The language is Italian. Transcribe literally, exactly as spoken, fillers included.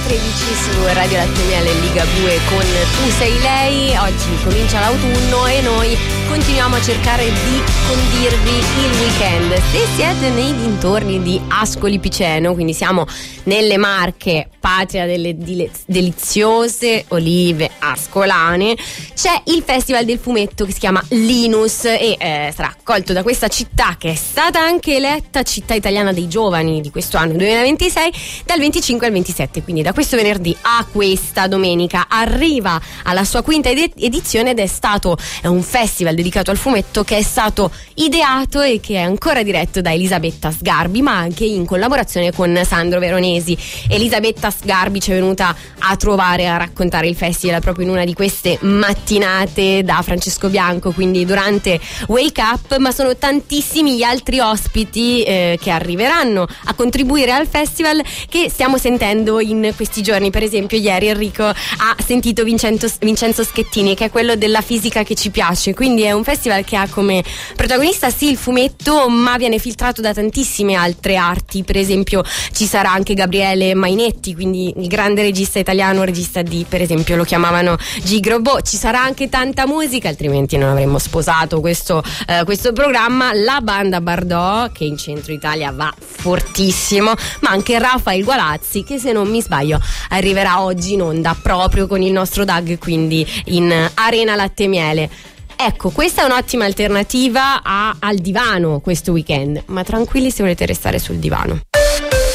tredici su Radio Latte Miele Liga due con Tu sei lei. Oggi comincia l'autunno e noi continuiamo a cercare di condirvi il weekend. Se siete nei dintorni di Ascoli Piceno, quindi siamo nelle Marche, patria delle dile- deliziose olive ascolane, c'è il Festival del Fumetto che si chiama Linus e eh, sarà accolto da questa città che è stata anche eletta città italiana dei giovani di questo anno duemilaventisei dal venticinque al ventisette, quindi da questo venerdì a questa domenica arriva alla sua quinta ed- edizione ed è stato è un festival dedicato al fumetto che è stato ideato e che è ancora diretto da Elisabetta Sgarbi, ma anche in collaborazione con Sandro Veronesi. Elisabetta Sgarbi ci è venuta a trovare a raccontare il festival proprio in una di queste mattinate da Francesco Bianco, quindi durante Wake Up, ma sono tantissimi gli altri ospiti eh, che arriveranno a contribuire al festival che stiamo sentendo in questi giorni. Per esempio ieri Enrico ha sentito Vincenzo, Vincenzo Schettini, che è quello della fisica che ci piace, quindi è un festival che ha come protagonista sì il fumetto, ma viene filtrato da tantissime altre arti. Per esempio ci sarà anche Gabriele Mainetti, quindi il grande regista italiano, regista di, per esempio, lo chiamavano Gigrobot. Ci sarà anche tanta musica, altrimenti non avremmo sposato questo, eh, questo programma. La banda Bardò, che in centro Italia va fortissimo, ma anche Rafael Gualazzi, che se non mi sbaglio arriverà oggi in onda proprio con il nostro D A G, quindi in Arena Latte Miele. Ecco, questa è un'ottima alternativa a, al divano questo weekend, ma tranquilli se volete restare sul divano.